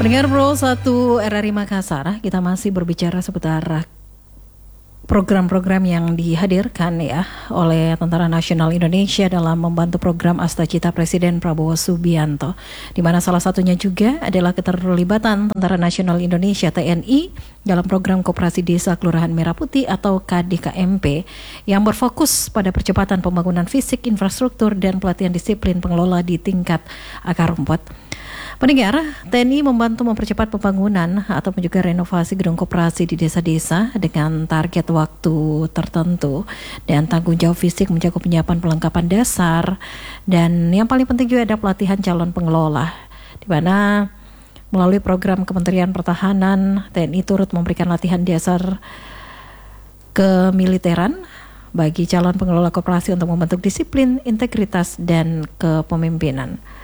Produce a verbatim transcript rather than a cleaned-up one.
Pendengar Pro satu R R I Makassar, kita masih berbicara seputar program-program yang dihadirkan ya oleh Tentara Nasional Indonesia dalam membantu program Asta Cita Presiden Prabowo Subianto, di mana salah satunya juga adalah keterlibatan Tentara Nasional Indonesia T N I dalam program Koperasi Desa Kelurahan Merah Putih atau K D K M P yang berfokus pada percepatan pembangunan fisik, infrastruktur, dan pelatihan disiplin pengelola di tingkat akar rumput. Pendengar, T N I membantu mempercepat pembangunan ataupun juga renovasi gedung koperasi di desa-desa dengan target waktu tertentu dan tanggung jawab fisik mencakup penyiapan perlengkapan dasar, dan yang paling penting juga ada pelatihan calon pengelola, di mana melalui program Kementerian Pertahanan, T N I turut memberikan latihan dasar kemiliteran bagi calon pengelola koperasi untuk membentuk disiplin, integritas, dan kepemimpinan.